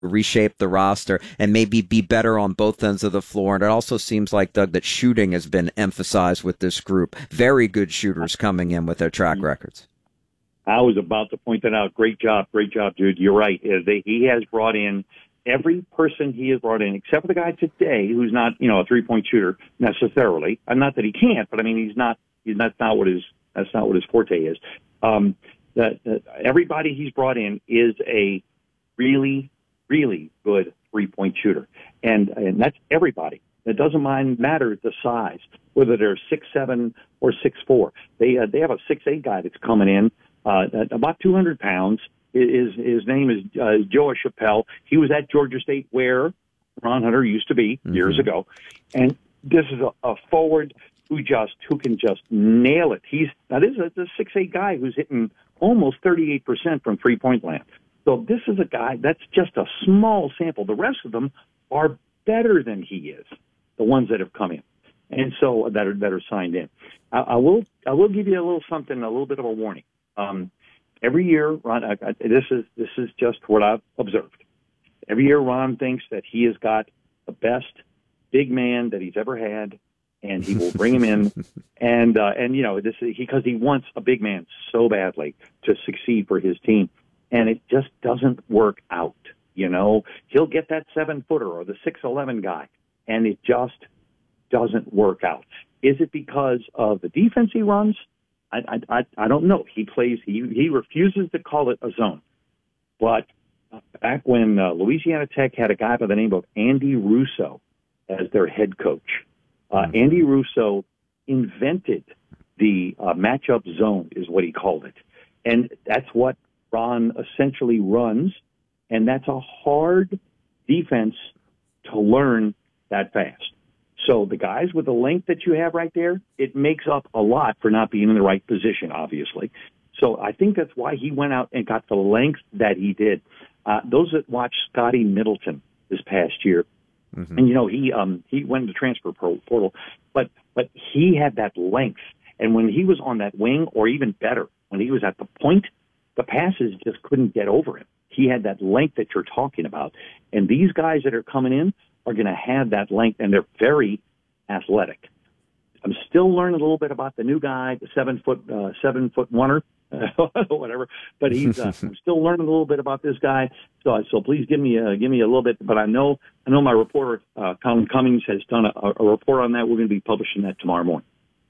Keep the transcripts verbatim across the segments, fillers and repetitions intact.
reshape the roster and maybe be better on both ends of the floor. And it also seems like, Doug, that shooting has been emphasized with this group. Very good shooters coming in with their track records. I was about to point that out. Great job. Great job, dude. You're right. He has brought in every person he has brought in, except for the guy today who's not, you know, a three-point shooter necessarily. And not that he can't, but I mean, he's not, he's not, not what his, that's not what his forte is. Um, that, that everybody he's brought in is a really, really good three-point shooter. And, and that's everybody. It doesn't mind matter the size, whether they're six seven or six four. They, uh, they have a six eight guy that's coming in, uh, about two hundred pounds. His, his name is uh, Joe Chappelle. He was at Georgia State where Ron Hunter used to be mm-hmm. years ago. And this is a, a forward who just, who can just nail it. He's, now this is a, a six eight guy who's hitting almost thirty-eight percent from three-point land. So this is a guy, that's just a small sample. The rest of them are better than he is, the ones that have come in, and so that are that are signed in. I, I will I will give you a little something, a little bit of a warning. Um, every year, Ron, I, I, this is this is just what I've observed. Every year, Ron thinks that he has got the best big man that he's ever had, and he will bring him in, and uh, and you know this is because he wants a big man so badly to succeed for his team. And it just doesn't work out, you know. He'll get that seven-footer or the six eleven guy, and it just doesn't work out. Is it because of the defense he runs? I I I don't know. He plays. He he refuses to call it a zone. But back when uh, Louisiana Tech had a guy by the name of Andy Russo as their head coach, uh, Andy Russo invented the uh, matchup zone, is what he called it, and that's what Ron essentially runs, and that's a hard defense to learn that fast. So the guys with the length that you have right there, it makes up a lot for not being in the right position, obviously. So I think that's why he went out and got the length that he did. Uh, those that watched Scotty Middleton this past year, mm-hmm. and you know he um he went to transfer portal, but but he had that length, and when he was on that wing, or even better, when he was at the point, the passes just couldn't get over him. He had that length that you're talking about. And these guys that are coming in are going to have that length, and they're very athletic. I'm still learning a little bit about the new guy, the seven-foot uh, seven-foot oneer, whatever. But he's uh, I'm still learning a little bit about this guy. So so please give me a, give me a little bit. But I know I know my reporter, uh, Colin Cummings, has done a, a report on that. We're going to be publishing that tomorrow morning.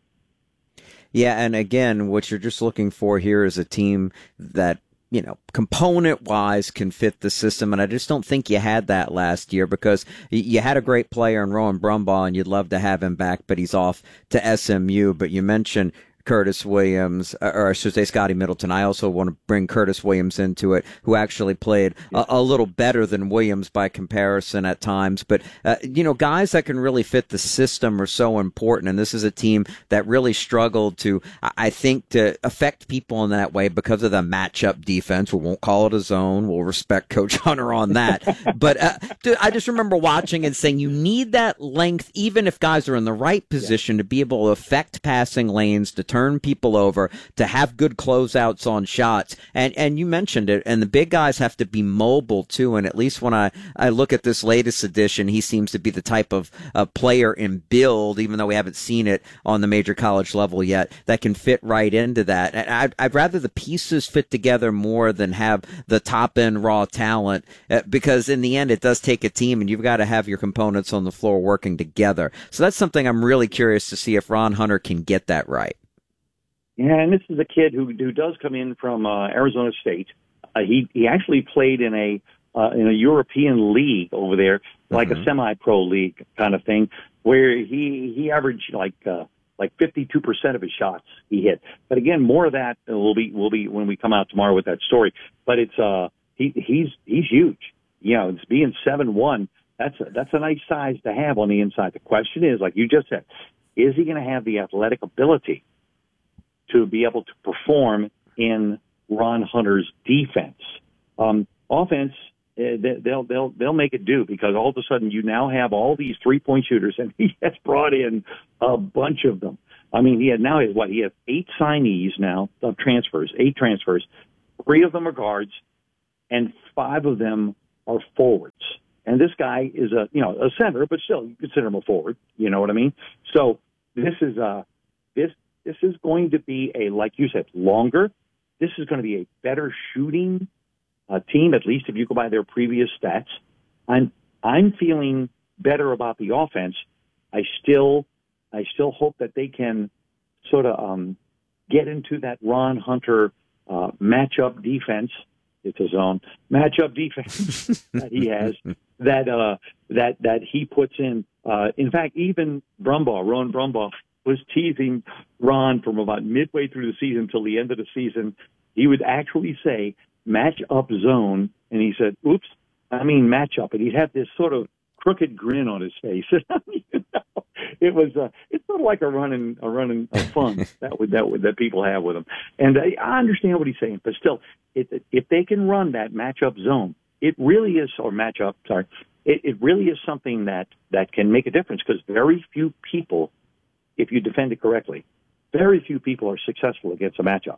Yeah, and again, what you're just looking for here is a team that, you know, component-wise can fit the system, and I just don't think you had that last year because you had a great player in Rowan Brumbaugh, and you'd love to have him back, but he's off to S M U. But you mentioned Curtis Williams, or I should say Scotty Middleton. I also want to bring Curtis Williams into it, who actually played a, a little better than Williams by comparison at times. But, uh, you know, guys that can really fit the system are so important. And this is a team that really struggled to, I think, to affect people in that way because of the matchup defense. We won't call it a zone. We'll respect Coach Hunter on that. But uh, dude, I just remember watching and saying you need that length, even if guys are in the right position, yeah. to be able to affect passing lanes, to turn people over, to have good closeouts on shots. And and you mentioned it, and the big guys have to be mobile too. And at least when I, I look at this latest edition, he seems to be the type of uh, player in build, even though we haven't seen it on the major college level yet, that can fit right into that. And I'd, I'd rather the pieces fit together more than have the top-end raw talent, uh, because in the end it does take a team, and you've got to have your components on the floor working together. So that's something I'm really curious to see if Ron Hunter can get that right. Yeah, and this is a kid who who does come in from uh, Arizona State. Uh, he he actually played in a uh, in a European league over there, like mm-hmm. a semi-pro league kind of thing, where he he averaged like uh, like fifty-two percent of his shots he hit. But again, more of that will be will be when we come out tomorrow with that story. But it's uh he he's he's huge. You know, it's being seven one. That's a, that's a nice size to have on the inside. The question is, like you just said, is he going to have the athletic ability to be able to perform in Ron Hunter's defense? Um, offense, uh, they'll they'll they'll make it do, because all of a sudden you now have all these three point shooters, and he has brought in a bunch of them. I mean, he had now has what he has eight signees now of transfers, eight transfers. Three of them are guards, and five of them are forwards. And this guy is a, you know, a center, but still you consider him a forward. You know what I mean? So this is a, this, this is going to be a, like you said, longer. This is going to be a better shooting uh, team, at least if you go by their previous stats. I'm, I'm feeling better about the offense. I still, I still hope that they can sort of um, get into that Ron Hunter uh, matchup defense. It's his own matchup defense that he has. That uh, that that he puts in. Uh, in fact, even Brumbaugh, Ron Brumbaugh, was teasing Ron from about midway through the season till the end of the season. He would actually say matchup zone, and he said, "Oops, I mean matchup," and he'd have this sort of crooked grin on his face. You know, it was uh, it's sort of like a running a running a fun that would that would that people have with him. And I, I understand what he's saying, but still, it, if they can run that matchup zone, it really is or matchup. Sorry, it, it really is something that that can make a difference because very few people, if you defend it correctly, very few people are successful against a matchup.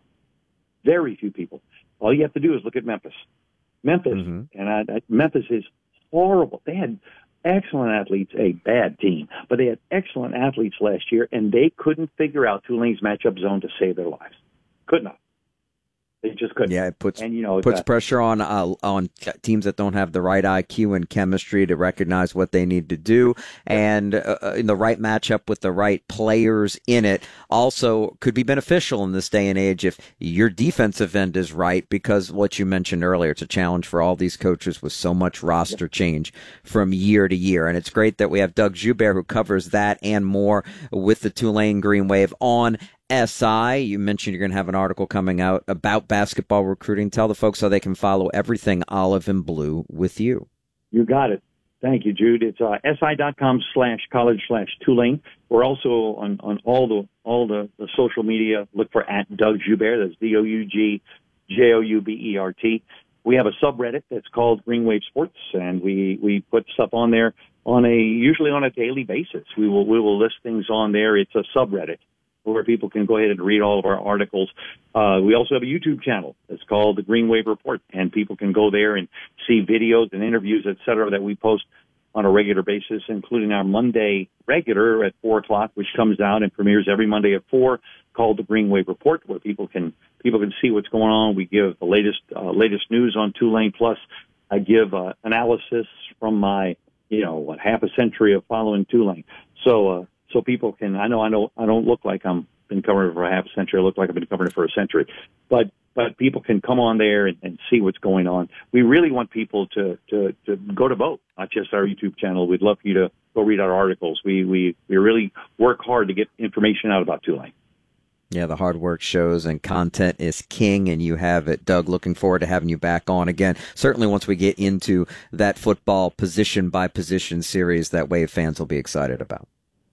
Very few people. All you have to do is look at Memphis. Memphis, mm-hmm. and I, I, Memphis is horrible. They had excellent athletes, a bad team, but they had excellent athletes last year, and they couldn't figure out Tulane's matchup zone to save their lives. Could not. They just couldn't. Yeah, it puts and, you know, puts uh, pressure on uh, on teams that don't have the right I Q and chemistry to recognize what they need to do, and uh, in the right matchup with the right players in it. Also, could be beneficial in this day and age if your defensive end is right, because what you mentioned earlier, it's a challenge for all these coaches with so much roster change from year to year, and it's great that we have Doug Joubert who covers that and more with the Tulane Green Wave on S I. You mentioned you're going to have an article coming out about basketball recruiting. Tell the folks how they can follow everything Olive and Blue with you. You got it. Thank you, Jude. It's uh, si.com slash college slash Tulane. We're also on, on all the all the, the social media. Look for at Doug Joubert. That's D O U G J O U B E R T. We have a subreddit that's called Green Wave Sports, and we, we put stuff on there on a usually on a daily basis. We will we will list things on there. It's a subreddit where people can go ahead and read all of our articles. Uh, we also have a YouTube channel that's called the Green Wave Report, and people can go there and see videos and interviews, et cetera, that we post on a regular basis, including our Monday regular at four o'clock, which comes out and premieres every Monday at four, called the Green Wave Report, where people can people can see what's going on. We give the latest uh, latest news on Tulane, plus I give uh, analysis from my, you know, what, half a century of following Tulane. So, uh, So people can, I know, I know, I don't look like I'm been covering it for a half a century. I look like I've been covering it for a century, but, but people can come on there and, and see what's going on. We really want people to, to, to go to both, not just our YouTube channel. We'd love for you to go read our articles. We, we, we really work hard to get information out about Tulane. Yeah, the hard work shows, and content is king, and you have it. Doug, looking forward to having you back on again. Certainly once we get into that football position-by-position series that Wave fans will be excited about.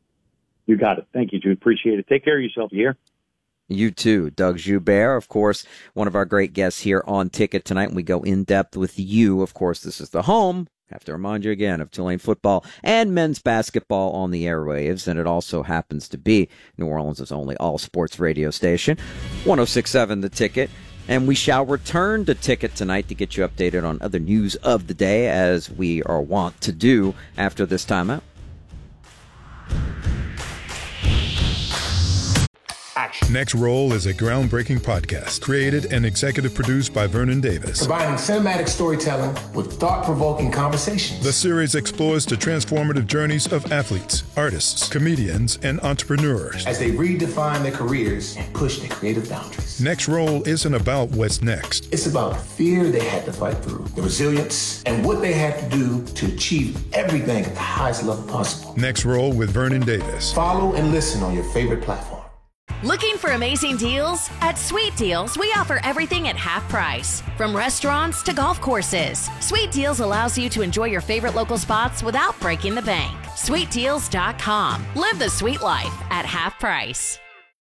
You got it. Thank you, Jude. Appreciate it. Take care of yourself. You hear? You too. Doug Joubert, of course, one of our great guests here on Ticket tonight. And we go in depth with you. Of course, this is the home, have to remind you again, of Tulane football and men's basketball on the airwaves. And it also happens to be New Orleans' only all-sports radio station, one oh six point seven The Ticket. And we shall return to Ticket tonight to get you updated on other news of the day, as we are wont to do after this timeout. Next Roll is a groundbreaking podcast created and executive produced by Vernon Davis. Combining cinematic storytelling with thought-provoking conversations. The series explores the transformative journeys of athletes, artists, comedians, and entrepreneurs as they redefine their careers and push their creative boundaries. Next Roll isn't about what's next. It's about the fear they had to fight through, the resilience, and what they had to do to achieve everything at the highest level possible. Next Roll with Vernon Davis. Follow and listen on your favorite platform. Looking for amazing deals? At Sweet Deals, we offer everything at half price. From restaurants to golf courses, Sweet Deals allows you to enjoy your favorite local spots without breaking the bank. sweet deals dot com. Live the sweet life at half price.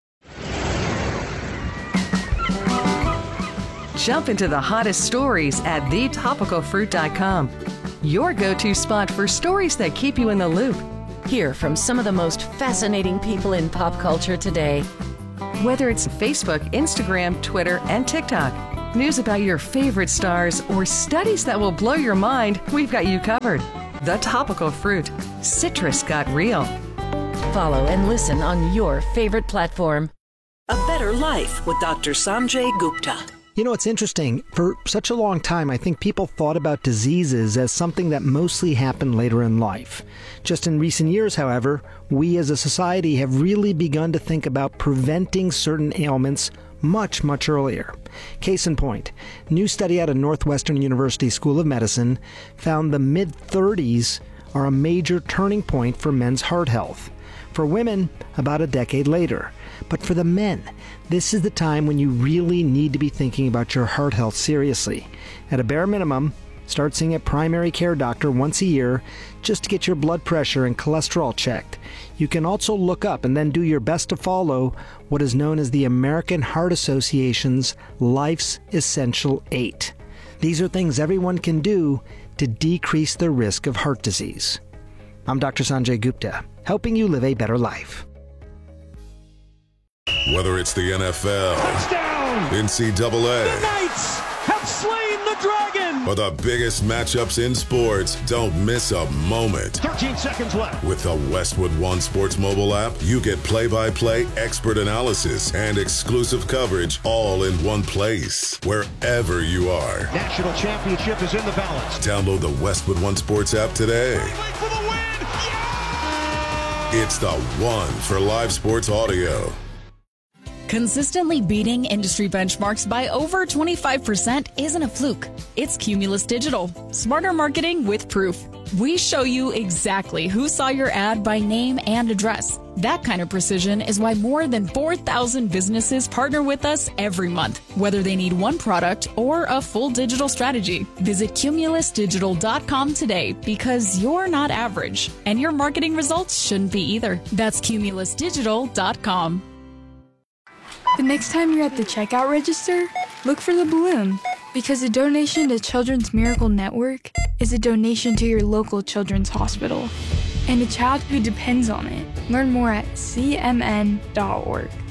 Jump into the hottest stories at the topical fruit dot com. Your go-to spot for stories that keep you in the loop. Hear from some of the most fascinating people in pop culture today. Whether it's Facebook, Instagram, Twitter, and TikTok, News about your favorite stars or studies that will blow your mind, we've got you covered. The Topical Fruit. Citrus got real. Follow and listen on your favorite platform. A Better Life with Doctor Sanjay Gupta. You know, it's interesting. For such a long time, I think people thought about diseases as something that mostly happened later in life. Just in recent years, however, we as a society have really begun to think about preventing certain ailments much, much earlier. Case in point, new study out of Northwestern University School of Medicine found the mid-thirties are a major turning point for men's heart health. For women, about a decade later. But for the men, this is the time when you really need to be thinking about your heart health seriously. At a bare minimum, start seeing a primary care doctor once a year just to get your blood pressure and cholesterol checked. You can also look up and then do your best to follow what is known as the American Heart Association's Life's Essential Eight. These are things everyone can do to decrease the risk of heart disease. I'm Doctor Sanjay Gupta, helping you live a better life. Whether it's the N F L, touchdown, N C double A, the Knights have slain the dragon, or the biggest matchups in sports, don't miss a moment. thirteen seconds left. With the Westwood One Sports mobile app, you get play-by-play expert analysis and exclusive coverage all in one place, wherever you are. National championship is in the balance. Download the Westwood One Sports app today. For the win. Yeah! It's the one for live sports audio. Consistently beating industry benchmarks by over twenty-five percent isn't a fluke. It's Cumulus Digital. Smarter marketing with proof. We show you exactly who saw your ad by name and address. That kind of precision is why more than four thousand businesses partner with us every month, whether they need one product or a full digital strategy. Visit cumulus digital dot com today because you're not average, and your marketing results shouldn't be either. That's cumulus digital dot com. The next time you're at the checkout register, look for the balloon, because a donation to Children's Miracle Network is a donation to your local children's hospital and a child who depends on it. Learn more at c m n dot org.